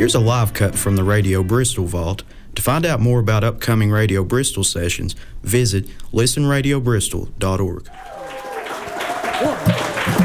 Here's a live cut from the Radio Bristol Vault. To find out more about upcoming Radio Bristol sessions, visit listenradiobristol.org.